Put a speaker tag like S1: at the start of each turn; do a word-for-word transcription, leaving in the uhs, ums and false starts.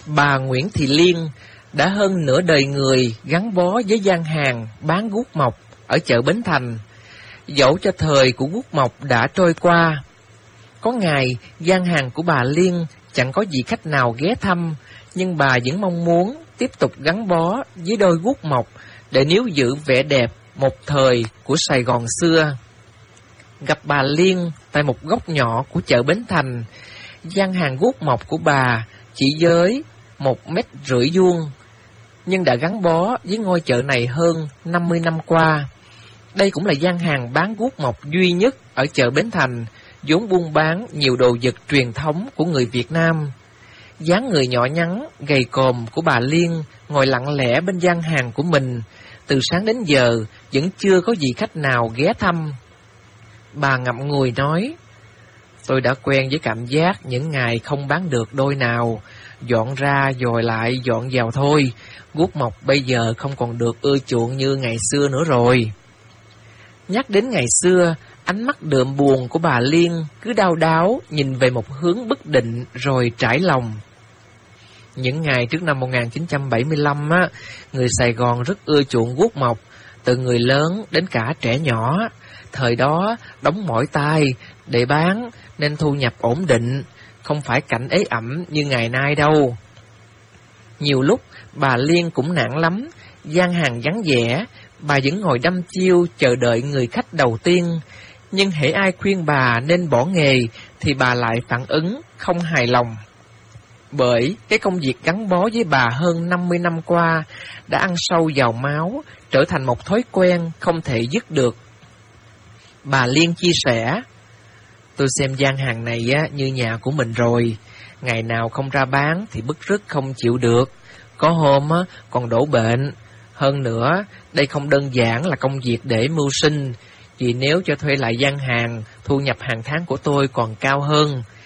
S1: Bà Nguyễn Thị Liên đã hơn nửa đời người gắn bó với gian hàng bán guốc mộc ở chợ Bến Thành. Dẫu cho thời của guốc mộc đã trôi qua, có ngày gian hàng của bà Liên chẳng có vị khách nào ghé thăm, nhưng bà vẫn mong muốn tiếp tục gắn bó với đôi guốc mộc để níu giữ vẻ đẹp một thời của Sài Gòn xưa. Gặp bà Liên tại một góc nhỏ của chợ Bến Thành, gian hàng guốc mộc của bà chỉ với một mét rưỡi vuông, nhưng đã gắn bó với ngôi chợ này hơn năm mươi năm qua. Đây cũng là gian hàng bán guốc mộc duy nhất ở chợ Bến Thành, vốn buôn bán nhiều đồ vật truyền thống của người Việt Nam. Dáng người nhỏ nhắn, gầy còm của bà Liên ngồi lặng lẽ bên gian hàng của mình, từ sáng đến giờ vẫn chưa có vị khách nào ghé thăm. Bà ngậm ngùi nói: "Tôi đã quen với cảm giác những ngày không bán được đôi nào, dọn ra rồi lại dọn vào thôi. Guốc mộc bây giờ không còn được ưa chuộng như ngày xưa nữa rồi." Nhắc đến ngày xưa, ánh mắt đượm buồn của bà Liên cứ đau đáu nhìn về một hướng bất định rồi trải lòng. Những ngày trước năm một nghìn chín trăm bảy mươi lăm á, người Sài Gòn rất ưa chuộng guốc mộc, từ người lớn đến cả trẻ nhỏ. Thời đó đóng mỏi tay để bán nên thu nhập ổn định, không phải cảnh ế ẩm như ngày nay đâu. Nhiều lúc bà Liên cũng nản lắm, gian hàng vắng vẻ, bà vẫn ngồi đăm chiêu chờ đợi người khách đầu tiên. Nhưng hễ ai khuyên bà nên bỏ nghề thì bà lại phản ứng không hài lòng. Bởi cái công việc gắn bó với bà hơn năm mươi năm qua đã ăn sâu vào máu, trở thành một thói quen không thể dứt được. Bà Liên chia sẻ: "Tôi xem gian hàng này á, như nhà của mình rồi. Ngày nào không ra bán thì bứt rứt không chịu được. Có hôm á, còn đổ bệnh. Hơn nữa, đây không đơn giản là công việc để mưu sinh, vì nếu cho thuê lại gian hàng, thu nhập hàng tháng của tôi còn cao hơn.